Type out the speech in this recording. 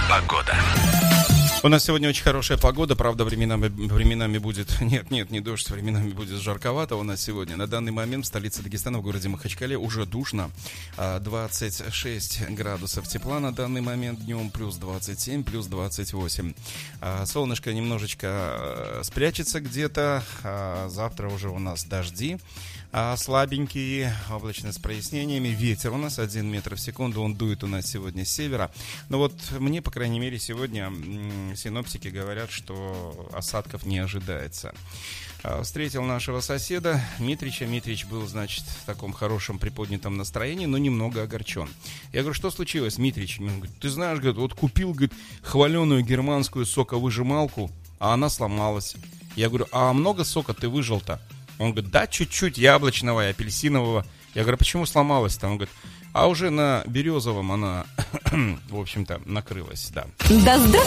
Погода. У нас сегодня очень хорошая погода, правда, временами будет... Нет, не дождь, временами будет жарковато у нас сегодня. На данный момент в столице Дагестана, в городе Махачкале, уже душно. 26 градусов тепла на данный момент днем, плюс 27, плюс 28. Солнышко немножечко спрячется где-то. Завтра уже у нас дожди. Слабенькие, облачность с прояснениями. Ветер у нас 1 метр в секунду. Он дует у нас сегодня с севера. Но вот мне, по крайней мере, сегодня синоптики говорят, что осадков не ожидается. Встретил нашего соседа Митрича. Митрич был, значит, в таком хорошем приподнятом настроении, но немного огорчен. Я говорю, что случилось, Митрич? Он говорит, ты знаешь, говорит, вот купил, говорит, хваленую германскую соковыжималку, а она сломалась. Я говорю, а много сока ты выжил-то? Он говорит, да, чуть-чуть яблочного и апельсинового. Я говорю, почему сломалась-то? Он говорит, а уже на березовом она, в общем-то, накрылась, да. Да здравствует